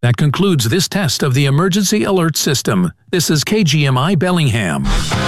That concludes this test of the emergency alert system. This is KGMI Bellingham.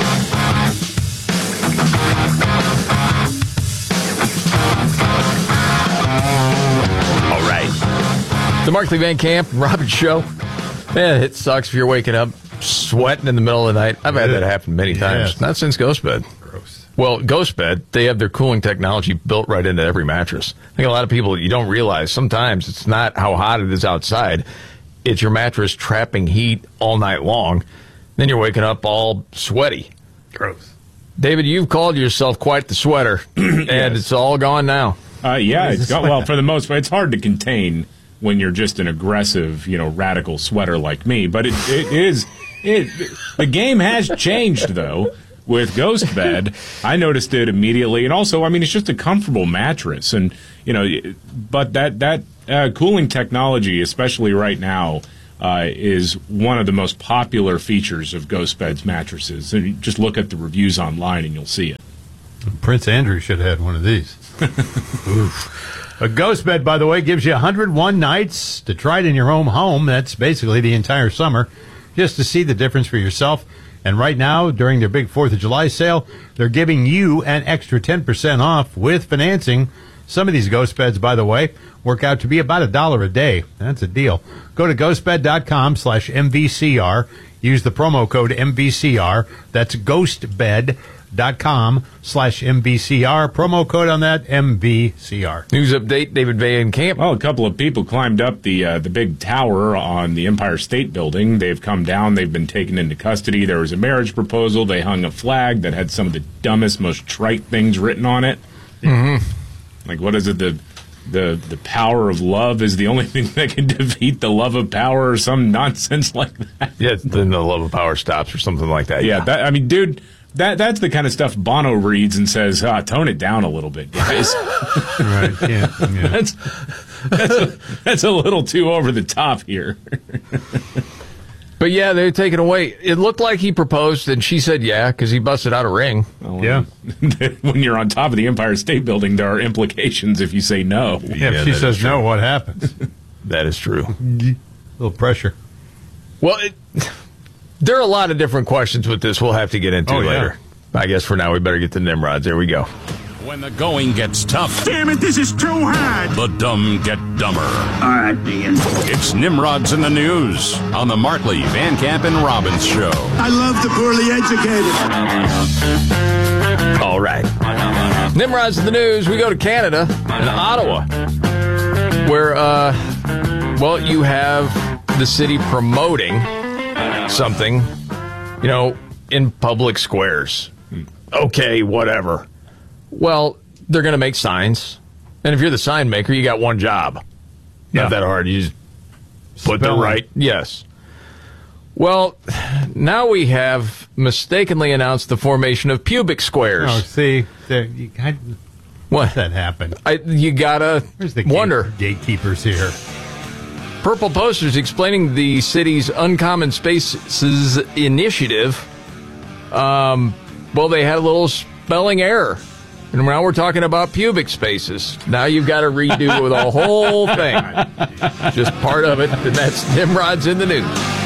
All right. The Markley Van Camp and Robbins Show. Man, it sucks if you're waking up sweating in the middle of the night. I've had that happen many times. Yes. Not since Ghostbed. Gross. Well, Ghostbed, they have their cooling technology built right into every mattress. I think a lot of people, you don't realize sometimes it's not how hot it is outside. It's your mattress trapping heat all night long. Then you're waking up all sweaty. Gross. David, you've called yourself quite the sweater, and it's all gone now. Yeah, it's got, well, for the most part, it's hard to contain when you're just an aggressive, radical sweater like me. But the game has changed, though. With Ghostbed, I noticed it immediately. And also, it's just a comfortable mattress. And, but that cooling technology, especially right now, is one of the most popular features of Ghostbed's mattresses. And you just look at the reviews online and you'll see it. Prince Andrew should have had one of these. A Ghostbed, by the way, gives you 101 nights to try it in your own home. That's basically the entire summer, just to see the difference for yourself. And right now, during their big 4th of July sale, they're giving you an extra 10% off with financing. Some of these Ghostbeds, by the way, work out to be about $1 a day. That's a deal. Go to ghostbed.com/MVCR. Use the promo code MVCR. That's ghostbed.com/MVCR. Promo code on that, MVCR. News update, David Van Camp. Well, a couple of people climbed up the big tower on the Empire State Building. They've come down. They've been taken into custody. There was a marriage proposal. They hung a flag that had some of the dumbest, most trite things written on it. Mm-hmm. Like, what is it? The power of love is the only thing that can defeat the love of power, or some nonsense like that. Yeah, then the love of power stops or something like that. Yeah, dude, that's the kind of stuff Bono reads and says, tone it down a little bit, guys. Right, yeah. That's a little too over the top here. But yeah, they take it away. It looked like he proposed, and she said yeah, because he busted out a ring. Oh, yeah. When you're on top of the Empire State Building, there are implications if you say no. Yeah, if she says no, what happens? That is true. A little pressure. Well, there are a lot of different questions with this we'll have to get into later. I guess for now we better get to Nimrods. There we go. When the going gets tough. Damn it, this is too hard. The dumb get dumber. All right, Dean. It's Nimrods in the News on the Markley, Van Camp, and Robbins Show. I love the poorly educated. All right. Nimrods in the News. We go to Canada and Ottawa, where, you have the city promoting something, in public squares. Okay, whatever. Well, they're going to make signs. And if you're the sign maker, you got one job. Not that hard. You just put the right. Yes. Well, now we have mistakenly announced the formation of pubic squares. Oh, see, what? That happened. You gotta wonder. Gatekeepers here. Purple posters explaining the city's Uncommon Spaces initiative. They had a little spelling error. And now we're talking about pubic spaces. Now you've got to redo the whole thing. Just part of it, and that's Nimrods in the News.